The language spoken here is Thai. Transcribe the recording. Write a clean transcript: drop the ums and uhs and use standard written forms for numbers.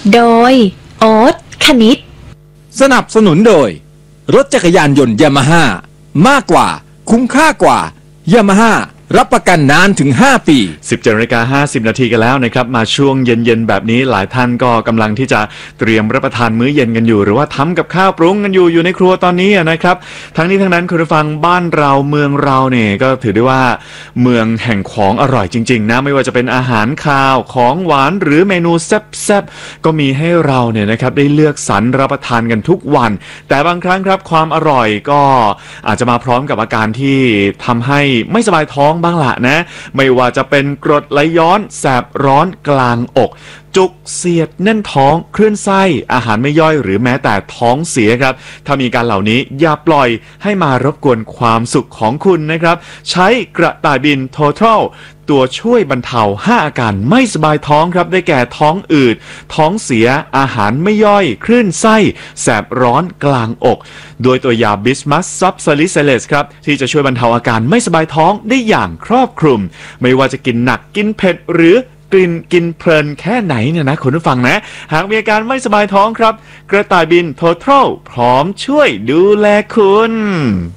โดยโอ๊ตคณิตสนับสนุนโดยรถจักรยานยนต์ยามาฮ่ามากกว่าคุ้มค่ากว่ายามาฮ่ารับประกันนานถึง5 ปี 17:50 นาทีกันแล้วนะครับมาช่วงเย็นๆแบบนี้หลายท่านก็กำลังที่จะเตรียมรับประทานมื้อเย็นกันอยู่หรือว่าทำกับข้าวปรุงกันอยู่ในครัวตอนนี้นะครับทั้งนี้ทั้งนั้นคุณผู้ฟังบ้านเราเมืองเราเนี่ยก็ถือได้ว่าเมืองแห่งของอร่อยจริงๆนะไม่ว่าจะเป็นอาหารคาวของหวานหรือเมนูแซ่บๆก็มีให้เราเนี่ยนะครับได้เลือกสรรรับประทานกันทุกวันแต่บางครั้งครับความอร่อยก็อาจจะมาพร้อมกับอาการที่ทำให้ไม่สบายท้องบ้างละนะไม่ว่าจะเป็นกรดไหลย้อนแสบร้อนกลางอกจุกเสียดแน่นท้องคลื่นไส้อาหารไม่ย่อยหรือแม้แต่ท้องเสียครับถ้ามีการเหล่านี้อย่าปล่อยให้มารบกวนความสุขของคุณนะครับใช้กระต่ายบิน Total ตัวช่วยบรรเทา5อาการไม่สบายท้องครับได้แก่ท้องอืดท้องเสียอาหารไม่ย่อยคลื่นไส้แสบร้อนกลางอกโดยตัวยาบิสมัสซับซาลิเซเลสครับที่จะช่วยบรรเทาอาการไม่สบายท้องได้อย่างครอบคลุมไม่ว่าจะกินหนักกินเผ็ดหรือกินเพลินแค่ไหนเนี่ยนะคุณผู้ฟังนะหากมีอาการไม่สบายท้องครับกระต่ายบิน Total พร้อมช่วยดูแลคุณ